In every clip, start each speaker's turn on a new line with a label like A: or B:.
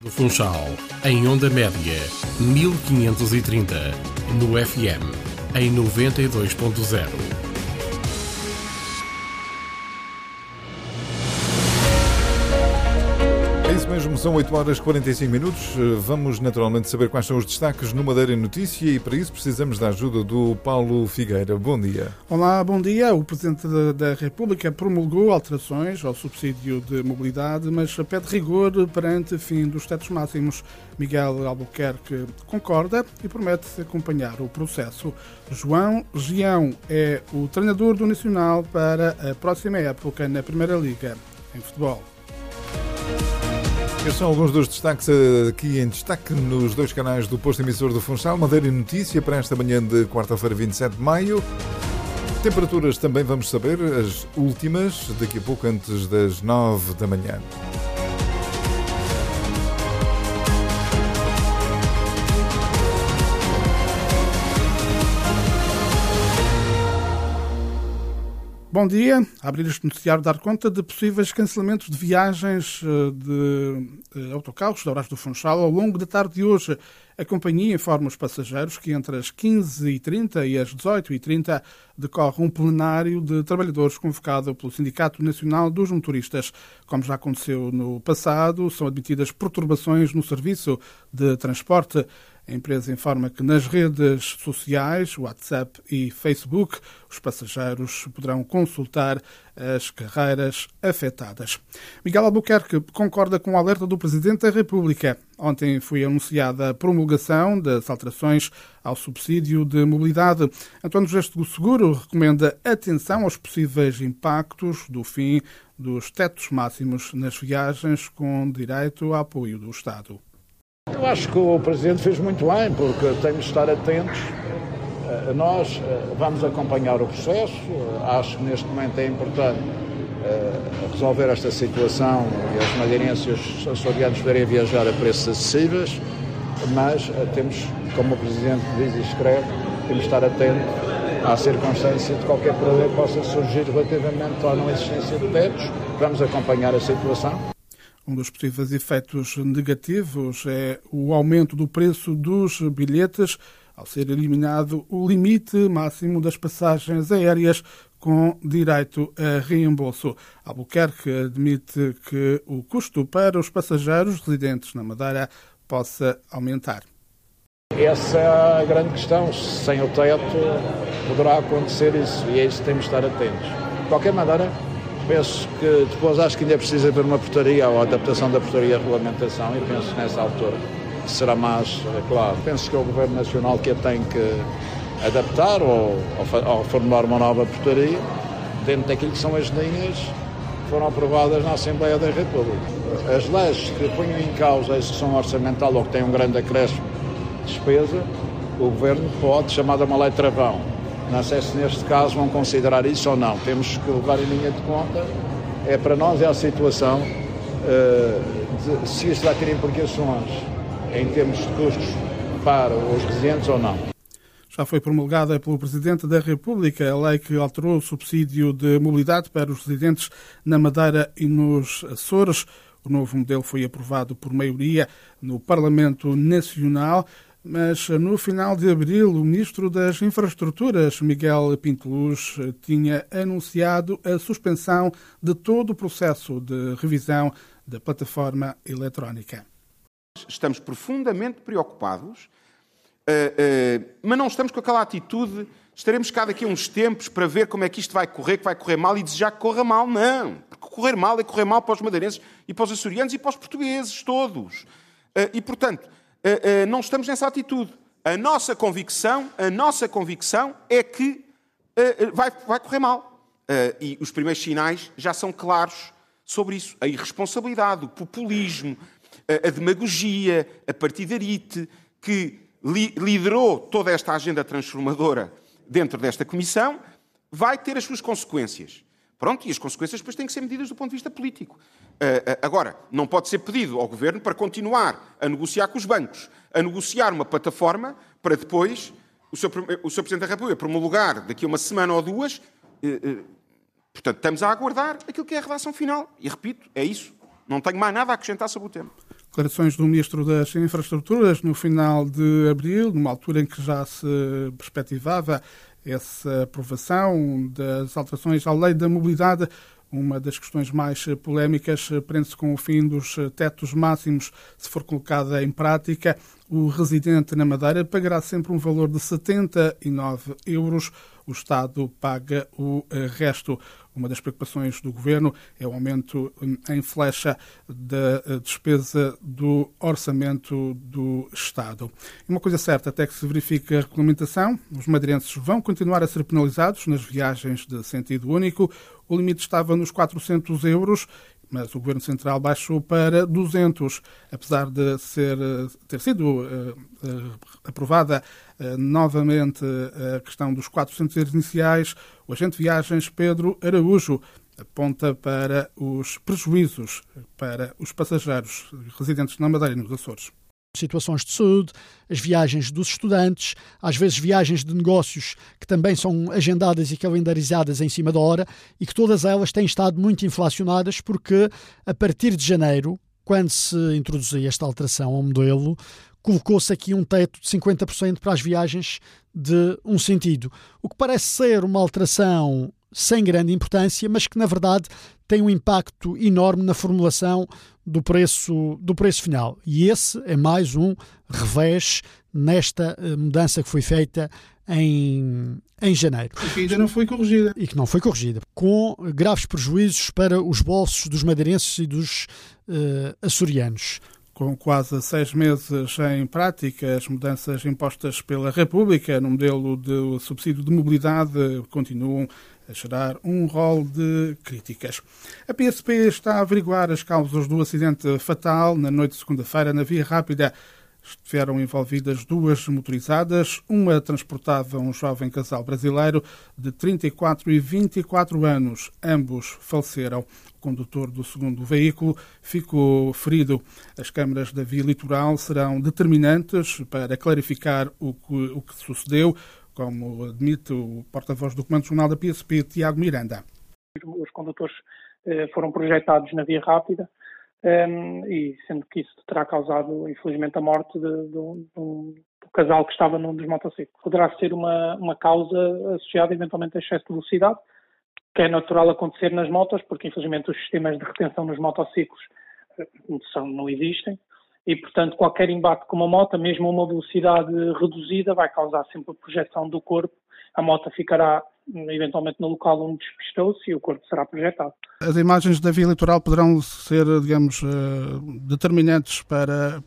A: do Funchal, em onda média, 1530, no FM, em 92.0.
B: É isso mesmo, são 8 horas e 45 minutos. Vamos naturalmente saber quais são os destaques no Madeira Notícia e para isso precisamos da ajuda do Paulo Figueira. Bom dia.
C: Olá, bom dia. O Presidente da República promulgou alterações ao subsídio de mobilidade, mas pede rigor perante o fim dos tetos máximos. Miguel Albuquerque concorda e promete acompanhar o processo. João Gião é o treinador do Nacional para a próxima época na Primeira Liga em futebol.
B: Estes são alguns dos destaques aqui em destaque nos dois canais do posto emissor do Funchal. Madeira Notícia para esta manhã de quarta-feira, 27 de maio. Temperaturas também vamos saber, as últimas, daqui a pouco antes das 9 da manhã.
C: Bom dia. A abrir este noticiário dar conta de possíveis cancelamentos de viagens de autocarros da Horácio do Funchal ao longo da tarde de hoje. A companhia informa os passageiros que entre as 15h30 e as 18h30 decorre um plenário de trabalhadores convocado pelo Sindicato Nacional dos Motoristas. Como já aconteceu no passado, são admitidas perturbações no serviço de transporte. A empresa informa que nas redes sociais, WhatsApp e Facebook, os passageiros poderão consultar as carreiras afetadas. Miguel Albuquerque concorda com o alerta do Presidente da República. Ontem foi anunciada a promulgação das alterações ao subsídio de mobilidade. António Gesto do Seguro recomenda atenção aos possíveis impactos do fim dos tetos máximos nas viagens com direito a apoio do Estado.
D: Eu acho que o Presidente fez muito bem, porque temos de estar atentos. Nós vamos acompanhar o processo. Acho que neste momento é importante resolver esta situação e as madeirenses e os açorianos poderem viajar a preços acessíveis, mas temos, como o Presidente diz e escreve, temos de estar atentos à circunstância de qualquer problema que possa surgir relativamente à não existência de tetos. Vamos acompanhar a situação.
C: Um dos possíveis efeitos negativos é o aumento do preço dos bilhetes, ao ser eliminado o limite máximo das passagens aéreas com direito a reembolso. Albuquerque admite que o custo para os passageiros residentes na Madeira possa aumentar.
D: Essa é a grande questão. Sem o teto poderá acontecer isso e é isso que temos de estar atentos. De qualquer maneira, penso que depois acho que ainda precisa haver uma portaria ou adaptação da portaria à regulamentação e penso que nessa altura será mais claro. Penso que é o Governo Nacional que a tem que adaptar ou formular uma nova portaria dentro daquilo que são as linhas que foram aprovadas na Assembleia da República. As leis que ponham em causa a execução orçamental ou que têm um grande acréscimo de despesa, o Governo pode, chamada uma lei travão. Não sei se neste caso vão considerar isso ou não. Temos que levar em linha de conta. Para nós é a situação de se isto vai ter implicações em termos de custos para os residentes ou não.
C: Já foi promulgada pelo Presidente da República a lei que alterou o subsídio de mobilidade para os residentes na Madeira e nos Açores. O novo modelo foi aprovado por maioria no Parlamento Nacional. Mas no final de abril, o Ministro das Infraestruturas, Miguel Pinto Luz, tinha anunciado a suspensão de todo o processo de revisão da plataforma eletrónica.
E: Estamos profundamente preocupados, mas não estamos com aquela atitude, estaremos cá daqui a uns tempos para ver como é que isto vai correr, que vai correr mal e desejar que corra mal. Não, porque correr mal é correr mal para os madeirenses e para os açorianos e para os portugueses todos. E, portanto, não estamos nessa atitude. A nossa convicção é que vai correr mal. E os primeiros sinais já são claros sobre isso. A irresponsabilidade, o populismo, a demagogia, a partidarite, que liderou toda esta agenda transformadora dentro desta comissão, vai ter as suas consequências. Pronto, e as consequências depois têm que ser medidas do ponto de vista político. Agora, não pode ser pedido ao Governo para continuar a negociar com os bancos, a negociar uma plataforma para depois o Sr. Presidente da República promulgar daqui a uma semana ou duas. Portanto, estamos a aguardar aquilo que é a redação final. E repito, é isso. Não tenho mais nada a acrescentar sobre o tema.
C: Declarações do Ministro das Infraestruturas no final de abril, numa altura em que já se perspectivava essa aprovação das alterações à Lei da Mobilidade. Uma das questões mais polémicas prende-se com o fim dos tetos máximos. Se for colocada em prática, o residente na Madeira pagará sempre um valor de 79 euros. O Estado paga o resto. Uma das preocupações do Governo é o aumento em flecha da despesa do orçamento do Estado. E uma coisa certa, até que se verifique a regulamentação, os madeirenses vão continuar a ser penalizados nas viagens de sentido único. O limite estava nos 400 euros, mas o Governo Central baixou para 200, apesar de ter sido aprovada novamente a questão dos 400 euros iniciais. O agente de viagens Pedro Araújo aponta para os prejuízos para os passageiros residentes na Madeira e nos Açores.
F: Situações de saúde, as viagens dos estudantes, às vezes viagens de negócios que também são agendadas e calendarizadas em cima da hora e que todas elas têm estado muito inflacionadas porque a partir de janeiro, quando se introduziu esta alteração ao modelo, colocou-se aqui um teto de 50% para as viagens de um sentido, o que parece ser uma alteração sem grande importância, mas que na verdade tem um impacto enorme na formulação do preço final. E esse é mais um revés nesta mudança que foi feita em janeiro.
C: E que ainda não foi corrigida.
F: E que não foi corrigida, com graves prejuízos para os bolsos dos madeirenses e dos açorianos.
C: Com quase 6 meses em prática, as mudanças impostas pela República no modelo de subsídio de mobilidade continuam a gerar um rol de críticas. A PSP está a averiguar as causas do acidente fatal na noite de segunda-feira na Via Rápida. Estiveram envolvidas 2 motorizadas. Uma transportava um jovem casal brasileiro de 34 e 24 anos. Ambos faleceram. O condutor do segundo veículo ficou ferido. As câmaras da via litoral serão determinantes para clarificar o que sucedeu, como admite o porta-voz do Comando Jornal da PSP, Tiago Miranda.
G: Os condutores foram projetados na Via Rápida, e sendo que isso terá causado, infelizmente, a morte do casal que estava num dos motociclos. Poderá ser uma causa associada eventualmente a excesso de velocidade, que é natural acontecer nas motos, porque infelizmente os sistemas de retenção nos motociclos não existem, e portanto qualquer embate com uma moto, mesmo a uma velocidade reduzida, vai causar sempre a projeção do corpo. A moto ficará eventualmente no local onde despistou-se e o corpo será projetado.
C: As imagens da via litoral poderão ser, digamos, determinantes para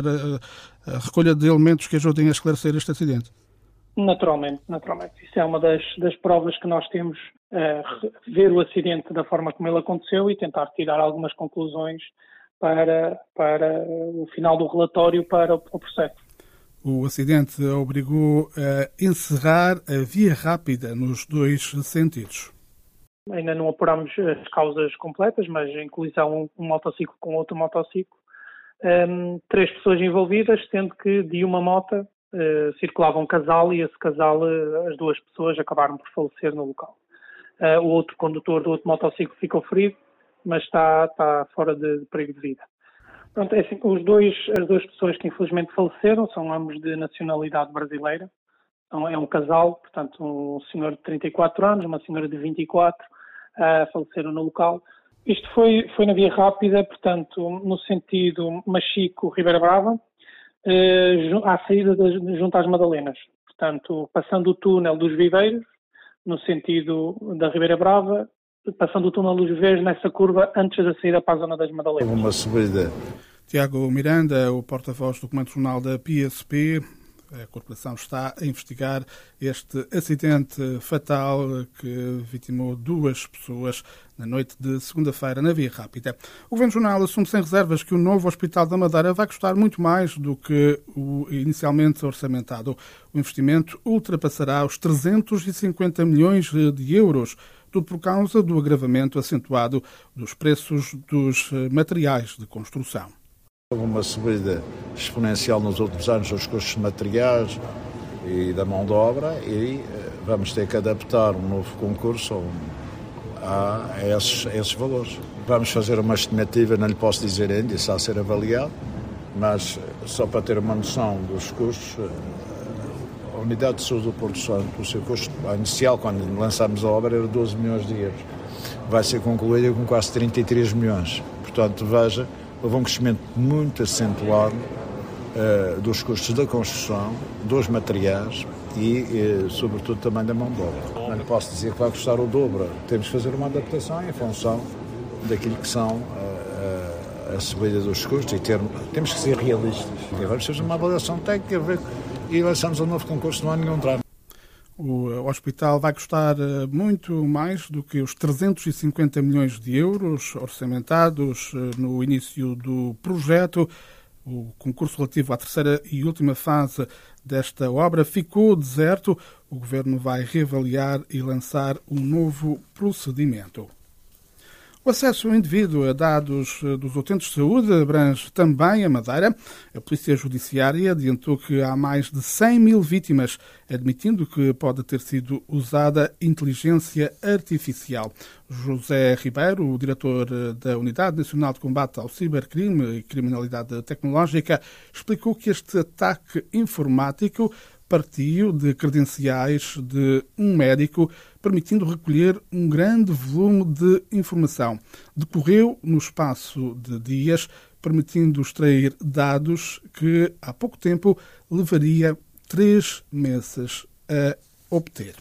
C: a recolha de elementos que ajudem a esclarecer este acidente?
G: Naturalmente. Isso é uma das provas que nós temos, ver o acidente da forma como ele aconteceu e tentar tirar algumas conclusões para o final do relatório, para o processo.
C: O acidente obrigou a encerrar a Via Rápida nos 2 sentidos.
G: Ainda não apuramos as causas completas, mas em colisão um motociclo com outro motociclo, 3 pessoas envolvidas, sendo que de uma moto circulava um casal e esse casal, as 2 pessoas acabaram por falecer no local. O outro condutor do outro motociclo ficou ferido, mas está fora de perigo de vida. Pronto, é assim, as 2 pessoas que infelizmente faleceram são ambos de nacionalidade brasileira. Então, é um casal, portanto, um senhor de 34 anos, uma senhora de 24, faleceram no local. Isto foi na Via Rápida, portanto, no sentido Machico-Ribeira Brava, à saída junto às Madalenas. Portanto, passando o túnel dos Viveiros, no sentido da Ribeira Brava, passando o túnel dos Viveiros nessa curva antes da saída para a zona das Madalenas.
B: Uma subida.
C: Tiago Miranda, o porta-voz do Comando Jornal da PSP. A corporação está a investigar este acidente fatal que vitimou 2 pessoas na noite de segunda-feira na Via Rápida. O Governo Jornal assume sem reservas que o novo Hospital da Madeira vai custar muito mais do que o inicialmente orçamentado. O investimento ultrapassará os 350 milhões de euros, tudo por causa do agravamento acentuado dos preços dos materiais de construção.
H: Houve uma subida exponencial nos últimos anos dos custos de materiais e da mão de obra e vamos ter que adaptar um novo concurso a esses valores. Vamos fazer uma estimativa, não lhe posso dizer ainda, isso há a ser avaliado, Mas, só para ter uma noção dos custos, a unidade de saúde do Porto Santo, o seu custo inicial, quando lançámos a obra, era 12 milhões de euros. Vai ser concluída com quase 33 milhões. Portanto, veja, houve um crescimento muito acentuado dos custos da construção, dos materiais e, sobretudo, também da mão de obra. Não lhe posso dizer que vai custar o dobro. Temos que fazer uma adaptação em função daquilo que são a subida dos custos e temos que ser realistas. E vamos fazer uma avaliação técnica e lançamos um novo concurso no ano nenhum tramo.
C: O hospital vai custar muito mais do que os 350 milhões de euros orçamentados no início do projeto. O concurso relativo à terceira e última fase desta obra ficou deserto. O Governo vai reavaliar e lançar um novo procedimento. O acesso indevido a dados dos utentes de saúde abrange também a Madeira. A Polícia Judiciária adiantou que há mais de 100 mil vítimas, admitindo que pode ter sido usada inteligência artificial. José Ribeiro, o diretor da Unidade Nacional de Combate ao Cibercrime e Criminalidade Tecnológica, explicou que este ataque informático partiu de credenciais de um médico, permitindo recolher um grande volume de informação. Decorreu no espaço de dias, permitindo extrair dados que há pouco tempo levaria 3 meses a obter.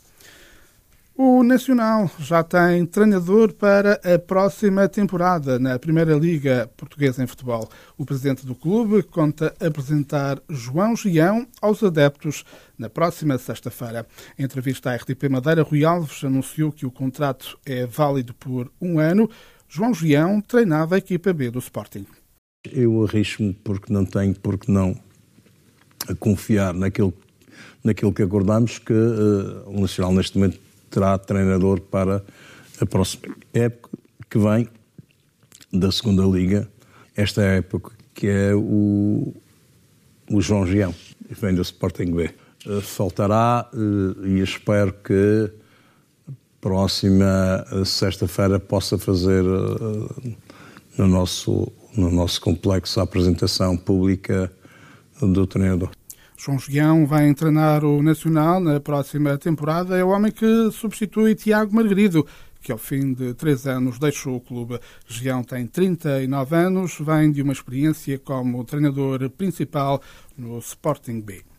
C: O Nacional já tem treinador para a próxima temporada na Primeira Liga Portuguesa em Futebol. O presidente do clube conta apresentar João Gião aos adeptos na próxima sexta-feira. Em entrevista à RTP Madeira, Rui Alves anunciou que o contrato é válido por 1 ano. João Gião treinava a equipa B do Sporting.
I: Eu arrisco-me porque não a confiar naquilo que acordamos, que o Nacional neste momento terá treinador para a próxima época que vem da segunda Liga. Esta época que é o João Gião, que vem do Sporting B. Faltará e espero que próxima sexta-feira possa fazer no nosso complexo a apresentação pública do treinador.
C: João Gião vai treinar o Nacional na próxima temporada. É o homem que substitui Tiago Margarido, que ao fim de 3 anos deixou o clube. Gião tem 39 anos, vem de uma experiência como treinador principal no Sporting B.